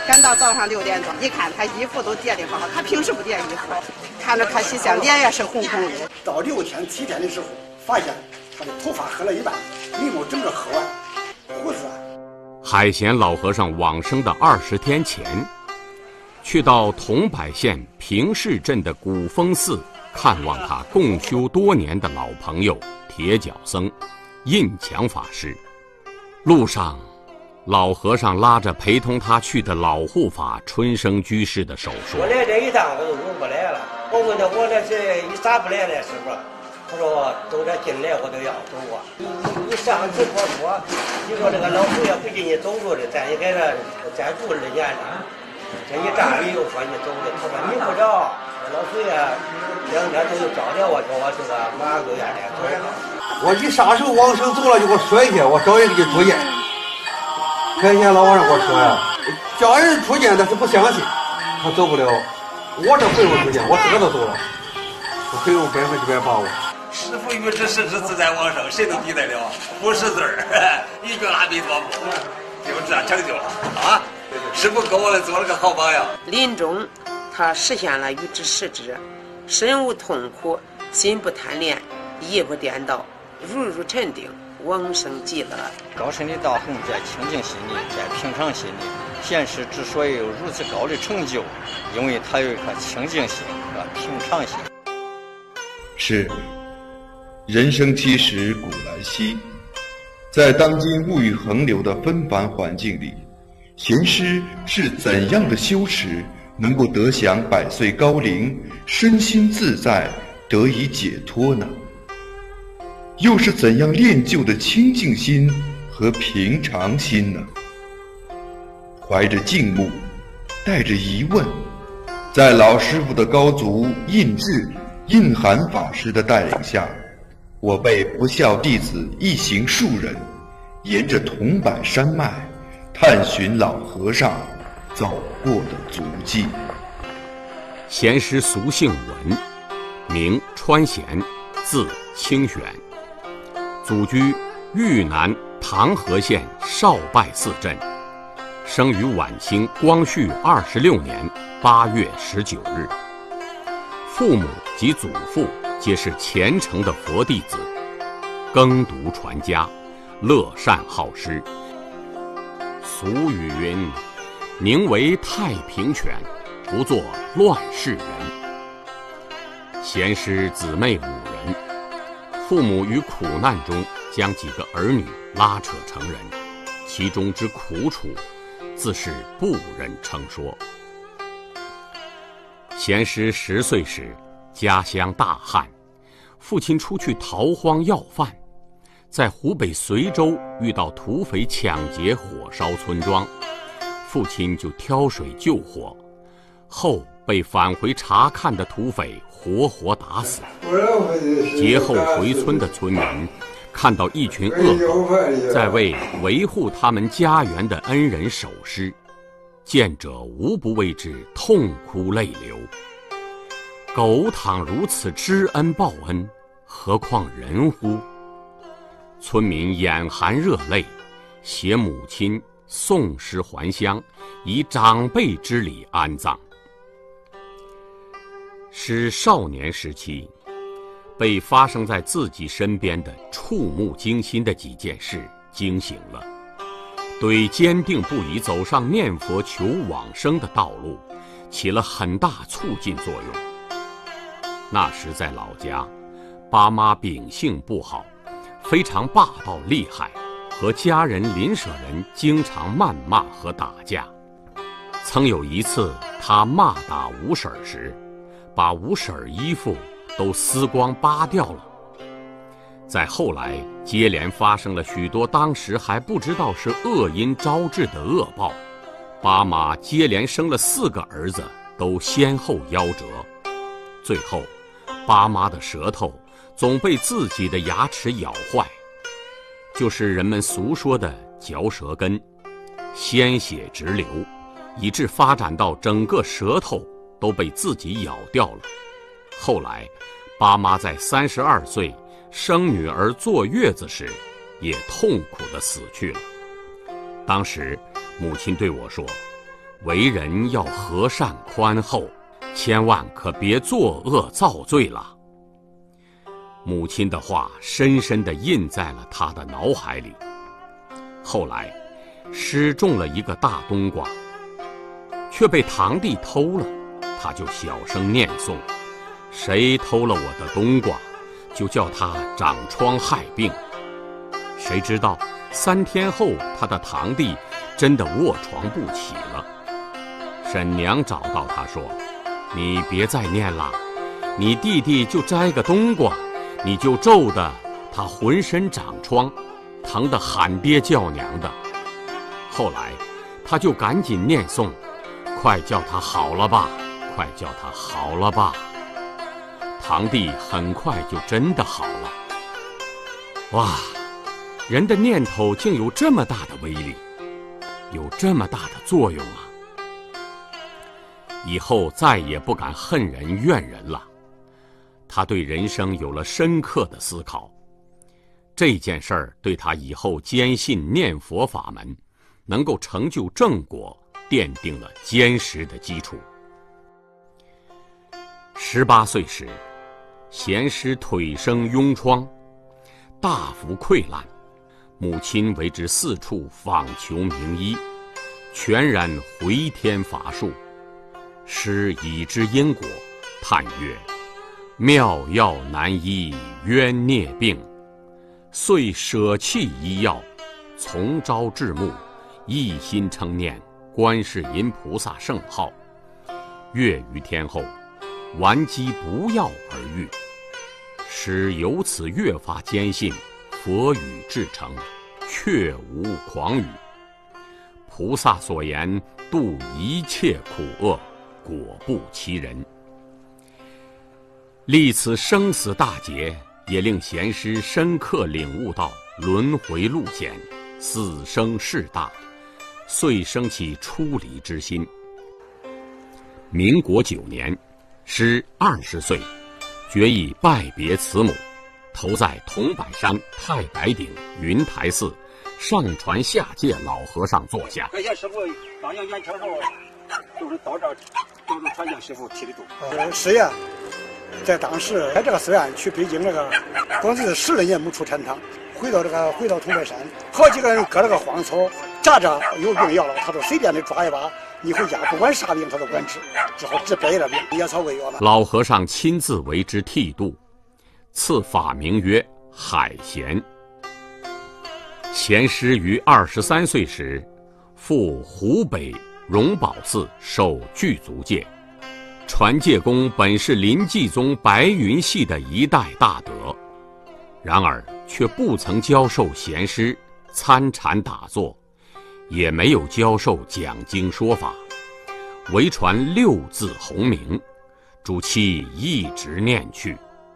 赶到早上6点多，一看他衣服都叠得好，他平时不叠衣服，看着可惜像脸也是红红的。 到6天7天的时候，发现他的头发黑了一半，眉毛整个黑完，胡子。 海贤老和尚往生的20天前，去到桐柏县平市镇的古峰寺看望他共修多年的老朋友铁脚僧印强法师。路上，老和尚拉着陪同他去的老护法春生居士的手说：“ 我来这一趟我就不来了。我问他我这是你咋不来了，师傅？他说都这进来我都要走啊。你上次说，你说这个老佛爷不进去走路的，咱也给他再住2年了。这一站里又说你走的，他说你不着，老佛爷2天都招了我，说我这个马上就愿来走。 我一撒手往生走了，就给我摔下，我找人给出见。开天老和尚给我说呀，叫人出见他是不相信，他走不了。我这不用出见，我自个都走了，我很有100%把握。 师父于之实之自在往生，谁能比得了？不识字儿，一句阿弥陀佛，就这样成就了啊！师父给我们做了个好榜样。 临终，他实现了于之实之，身无痛苦，心不贪恋，意不颠倒，如沉定，往生极乐。 高深的道行在清净心里，在平常心里。贤师之所以有如此高的成就，因为他有一颗清净心和平常心。 是，人生其实古来稀，在当今物欲横流的纷繁环境里，贤师是怎样的修持，能够得享100岁高龄，身心自在，得以解脱呢？又是怎样练就的清净心和平常心呢？怀着敬慕，带着疑问，在老师傅的高足印智、印涵法师的带领下，我辈不孝弟子一行数人，沿着桐柏山脉，探寻老和尚走过的足迹。 贤师俗姓文，名川贤，字清玄，祖居豫南唐河县少拜寺镇，生于晚清光绪26年8月19日。父母及祖父皆是虔诚的佛弟子，耕读传家，乐善好施。俗语云：“宁为太平犬，不做乱世人。”贤师姊妹5人，父母于苦难中将几个儿女拉扯成人，其中之苦楚，自是不忍称说。贤师10岁时，家乡大旱，父亲出去逃荒要饭，在湖北随州遇到土匪抢劫火烧村庄，父亲就挑水救火，后被返回查看的土匪活活打死。劫后回村的村民看到一群恶狗在为维护他们家园的恩人守尸，见者无不为之痛哭泪流。狗倘如此知恩报恩，何况人乎？村民眼含热泪，携母亲送尸还乡，以长辈之礼安葬。是少年时期被发生在自己身边的触目惊心的几件事惊醒了，对坚定不移走上念佛求往生的道路起了很大促进作用。那时在老家，爸妈秉性不好，非常霸道厉害，和家人邻舍人经常谩骂和打架。曾有一次他骂打五婶时，把五婶衣服都撕光扒掉了。再后来接连发生了许多当时还不知道是恶因招致的恶报，爸妈接连生了4个儿子，都先后夭折。最后爸妈的舌头总被自己的牙齿咬坏，就是人们俗说的嚼舌根，鲜血直流，以致发展到整个舌头都被自己咬掉了。后来爸妈在32岁生女儿坐月子时，也痛苦地死去了。当时母亲对我说， 为人要和善宽厚，千万可别作恶造罪了。母亲的话深深地印在了他的脑海里。后来，诗种了一个大冬瓜，却被堂弟偷了，他就小声念诵：谁偷了我的冬瓜，就叫他长疮害病。谁知道3天后，他的堂弟真的卧床不起了。婶娘找到他说：你别再念了，你弟弟就摘个冬瓜，你就咒得他浑身长疮，疼得喊爹叫娘的。后来他就赶紧念诵：快叫他好了吧，快叫他好了吧。堂弟很快就真的好了。哇，人的念头竟有这么大的威力，有这么大的作用啊！以后再也不敢恨人怨人了。他对人生有了深刻的思考，这件事儿对他以后坚信念佛法门能够成就正果奠定了坚实的基础。18岁时，贤师腿生痈疮，大幅溃烂，母亲为之四处访求名医，全然回天乏术。师已知因果，叹曰：妙药难医冤孽病，遂舍弃医药，从朝至暮，一心称念观世音菩萨圣号。月余天后，顽疾不药而愈。师由此越发坚信佛语至诚，确无诳语。菩萨所言度一切苦厄，果不其人。历此生死大劫，也令贤师深刻领悟到轮回路险，死生事大，遂生起出离之心。民国9年，师20岁，决意拜别慈母，投在桐柏山太白顶云台寺上传下界老和尚座下。 感谢师傅当年元朝时候，就是到这儿帮助传教师傅剃的度。师爷在当时在这个寺院去北京那个，光是12年没出禅堂，回到桐柏山，好几个人割了个荒草，扎着有病要了，他说随便的抓一把，你回家不管啥病他都管治，之后治别的病，野草为药嘛。 老和尚亲自为之剃度，赐法名曰海贤。贤师于23岁时，赴湖北荣宝寺受具足戒。传戒公本是临济宗白云系的一代大德，然而却不曾教授贤师参禅打坐，也没有教授讲经说法，唯传6字洪名，主其一直念去。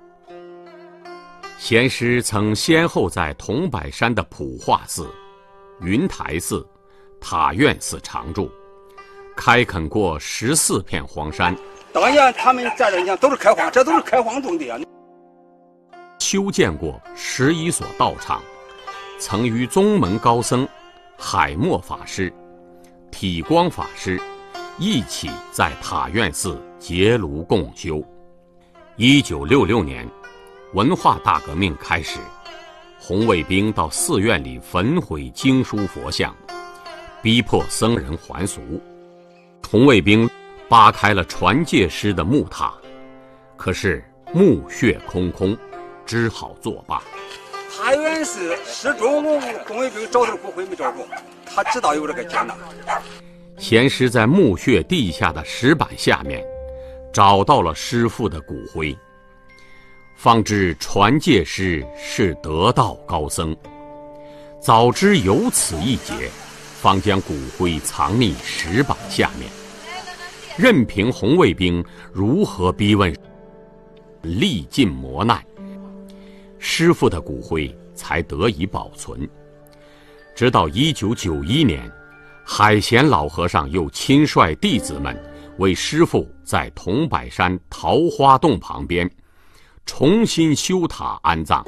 贤师曾先后在桐柏山的普化寺、云台寺、塔院寺常住，开垦过14片荒山。 当年他们在这，你看都是开荒，这都是开荒种地啊。 修建过11所道场，曾与宗门高僧海默法师、体光法师一起在塔院寺结庐共修。1966年，文化大革命开始，红卫兵到寺院里焚毁经书佛像，逼迫僧人还俗。红卫兵扒开了传戒师的木塔，可是墓穴空空，只好作罢。 塔院寺始终红卫兵找着骨灰没找着，他知道有这个劫难。 贤师在墓穴地下的石板下面找到了师父的骨灰，方知传戒师是得道高僧。早知有此一劫，方将骨灰藏匿石板下面，任凭红卫兵如何逼问，历尽磨难，师父的骨灰才得以保存。直到1991年，海贤老和尚又亲率弟子们为师父在桐柏山桃花洞旁边重新修塔安葬。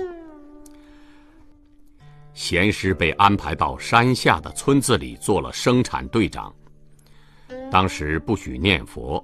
贤师被安排到山下的村子里做了生产队长。 当时不许念佛，